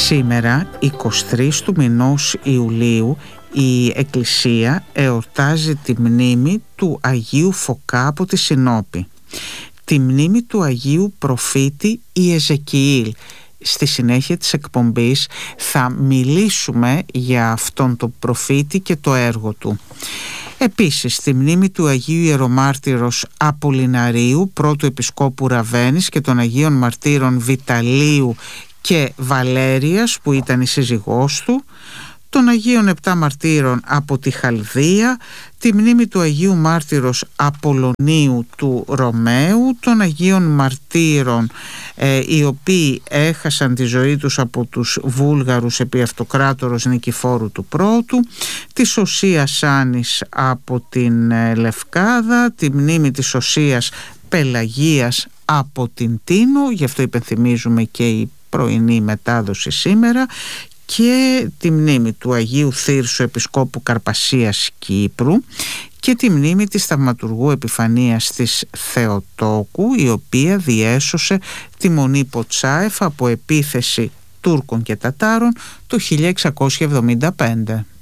Σήμερα, 23 του μηνός Ιουλίου, η Εκκλησία εορτάζει τη μνήμη του Αγίου Φωκά από τη Συνόπη, τη μνήμη του Αγίου Προφήτη Ιεζεκιήλ. Στη συνέχεια της εκπομπής θα μιλήσουμε για αυτόν τον προφήτη και το έργο του. Επίσης, τη μνήμη του Αγίου Ιερομάρτυρος Απολυναρίου, πρώτου Επισκόπου Ραβαίνης, και των Αγίων Μαρτύρων Βιταλίου και Βαλέριας, που ήταν η σύζυγός του, των Αγίων Επτά Μαρτύρων από τη Χαλδία, τη μνήμη του Αγίου Μάρτυρος Απολωνίου του Ρωμαίου, των Αγίων Μαρτύρων οι οποίοι έχασαν τη ζωή τους από τους Βούλγαρους επί Αυτοκράτορος Νικηφόρου του Πρώτου, της Οσίας Άνης από την Λευκάδα, τη μνήμη της Οσίας Πελαγίας από την Τίνο, γι' αυτό υπενθυμίζουμε και η πρωινή μετάδοση σήμερα, και τη μνήμη του Αγίου Θύρσου Επισκόπου Καρπασίας Κύπρου και τη μνήμη της θαυματουργού Επιφανίας της Θεοτόκου, η οποία διέσωσε τη Μονή Ποτσάεφ από επίθεση Τούρκων και Τατάρων το 1675.